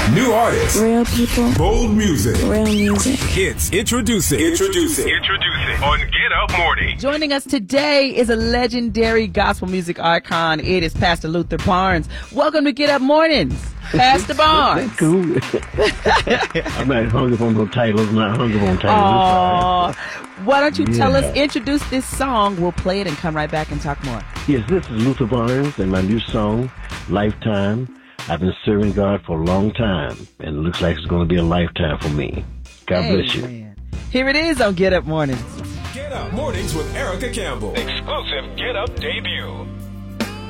New artists. Real people. Bold music. Real music. It's Introducing on Get Up Morning. Joining us today is a legendary gospel music icon. It is Pastor Luther Barnes. Welcome to Get Up Mornings, Pastor Barnes. That's cool. I'm not hung up on no titles. I'm not hung up on titles. Why don't you tell us, introduce this song. We'll play it and come right back and talk more. Yes, this is Luther Barnes and my new song, Lifetime. I've been serving God for a long time, and it looks like it's going to be a lifetime for me. God bless you. Here it is on Get Up Mornings. Get Up Mornings with Erica Campbell. Exclusive Get Up debut.